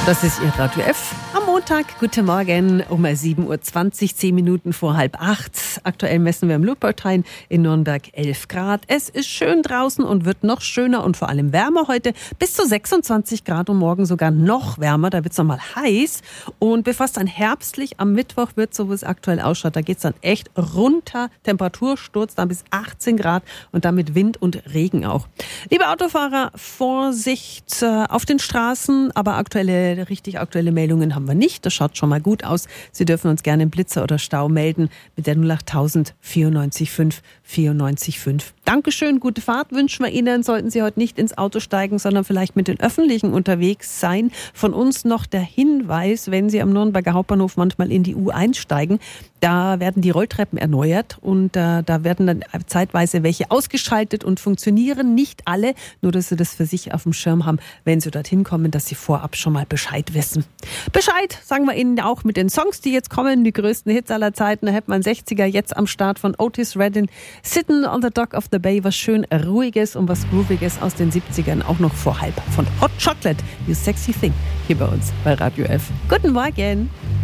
Das ist Ihr Radio F am Montag. Guten Morgen um 7.20 Uhr, 10 Minuten vor 7:30. Aktuell messen wir im Lupertine in Nürnberg 11 Grad. Es ist schön draußen und wird noch schöner und vor allem wärmer heute. Bis zu 26 Grad und morgen sogar noch wärmer. Da wird es nochmal heiß. Und bevor es dann herbstlich am Mittwoch wird, so wie es aktuell ausschaut, da geht es dann echt runter. Temperatursturz dann bis 18 Grad und damit Wind und Regen auch. Liebe Autofahrer, Vorsicht auf den Straßen, aber richtig aktuelle Meldungen haben wir nicht. Das schaut schon mal gut aus. Sie dürfen uns gerne einen Blitzer oder Stau melden mit der 08000 94 5 94 5. Dankeschön, gute Fahrt wünschen wir Ihnen. Sollten Sie heute nicht ins Auto steigen, sondern vielleicht mit den Öffentlichen unterwegs sein. Von uns noch der Hinweis, wenn Sie am Nürnberger Hauptbahnhof manchmal in die U1 steigen, da werden die Rolltreppen erneuert und da werden dann zeitweise welche ausgeschaltet und funktionieren nicht alle, nur dass Sie das für sich auf dem Schirm haben, wenn Sie dorthin kommen, dass Sie vorab schon mal Bescheid wissen. Bescheid sagen wir Ihnen auch mit den Songs, die jetzt kommen, die größten Hits aller Zeiten. Da hat man 60er jetzt am Start von Otis Redding, Sitting on the Dock of the Bay, was schön Ruhiges und was Grooviges aus den 70ern, auch noch vor halb von Hot Chocolate, You Sexy Thing, hier bei uns bei Radio F. Guten Morgen!